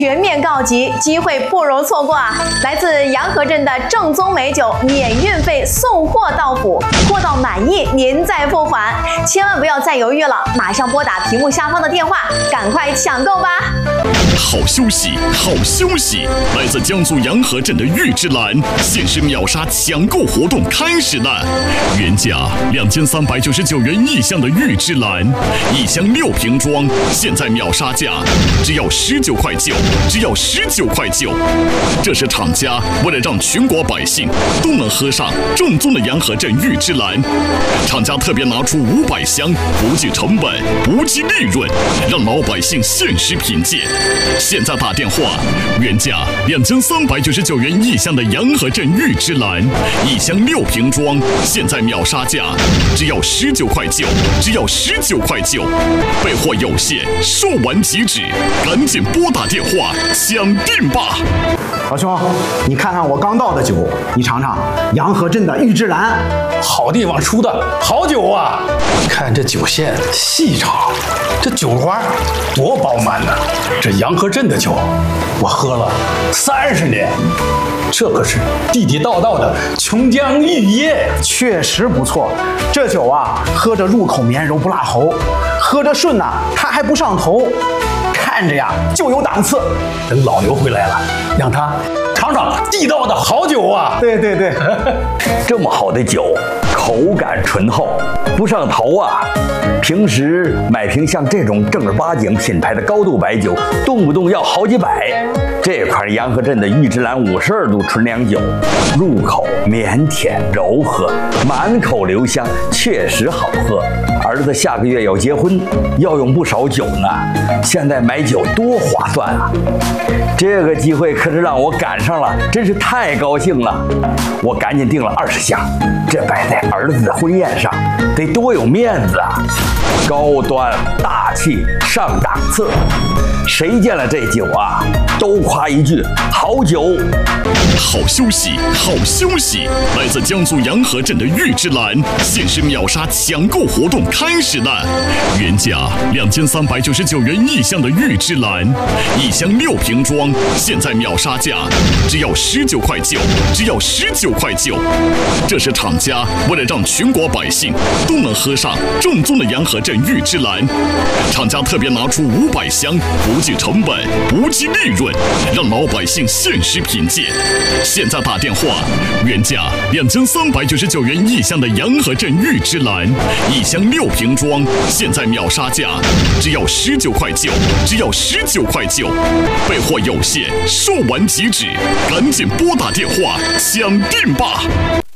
全面告急，机会不容错过啊！来自洋河镇的正宗美酒，免运费送货到府，货到满意您再付款，千万不要再犹豫了，马上拨打屏幕下方的电话，赶快抢购吧！ 好消息，好消息！来自江苏洋河镇的玉芝兰限时秒杀抢购活动开始了，原价2399元一箱的玉芝兰，1箱6瓶装，现在秒杀价只要19块9，只要19块9。这是厂家为了让全国百姓都能喝上正宗的洋河镇玉芝兰，厂家特别拿出500箱，不计成本，不计利润，让老百姓限时品鉴。现在打电话，原价2399元一箱的洋河镇玉芝兰，1箱6瓶装，现在秒杀价只要19块9，只要19块9。备货有限，售完即止，赶紧拨打电话抢订吧！ 老兄，你看看我刚倒的酒，你尝尝洋河镇的玉芝兰， 好地方出的好酒啊！看这酒线细长，这酒花多饱满呢！这洋河镇的酒，我喝了30年，这可是地地道道的琼浆玉液， 确实不错。这酒啊，喝着入口绵柔不辣喉，喝着顺呐，它还不上头，看着呀就有档次。 等老牛回来了，让他尝尝地道的好酒啊！ 对对对， 这么好的酒，口感醇厚，不上头啊！平时买瓶像这种正儿八经品牌的高度白酒，动不动要好几百。这款洋河镇的玉芝兰52度纯粮酒，入口绵甜柔和，满口留香，确实好喝。儿子下个月要结婚，要用不少酒呢，现在买酒多划算啊！这个机会可是让我赶上了，真是太高兴了。我赶紧订了20箱，这摆在儿子的婚宴上，得多有面子啊！高端大气上档次，谁见了这酒啊，都夸一句好酒。 好消息，好消息！来自江苏洋河镇的玉芝兰限时秒杀抢购活动开始了，原价2399元一箱的玉芝兰，1箱6瓶装，现在秒杀价只要19块9，只要19块9。这是厂家为了让全国百姓都能喝上正宗的洋河镇玉芝兰，厂家特别拿出500箱，不计成本，不计利润，让老百姓限时品鉴。现在打电话，原价2399元一箱的洋河镇玉芝兰，1箱6瓶装，现在秒杀价只要19块9，只要19块9。备货有限，售完即止，赶紧拨打电话抢订吧！